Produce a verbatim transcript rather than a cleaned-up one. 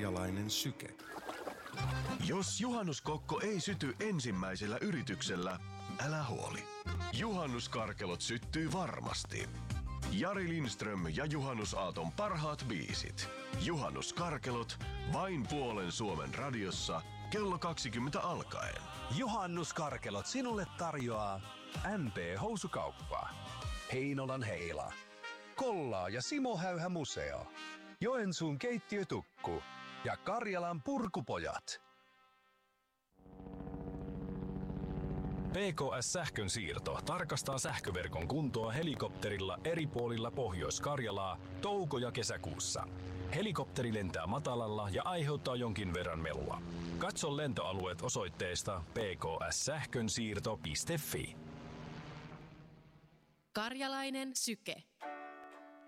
Karjalainen syke. Jos juhannuskokko ei syty ensimmäisellä yrityksellä, älä huoli. Juhannuskarkelot syttyy varmasti. Jari Lindström ja Juhannusaaton parhaat biisit. Juhannuskarkelot vain puolen Suomen radiossa kello kaksikymmentä alkaen. Juhannuskarkelot sinulle tarjoaa M P Housukauppa, Heinolan Heila, Kollaa ja Simo Häyhä Museo, Joensuun keittiötukku ja Karjalan Purkupojat. P K S-sähkön siirto tarkastaa sähköverkon kuntoa helikopterilla eri puolilla Pohjois-Karjalaa touko- ja kesäkuussa. Helikopteri lentää matalalla ja aiheuttaa jonkin verran melua. Katso lentoalueet osoitteesta p k s sähkönsiirto piste f i. Karjalainen syke.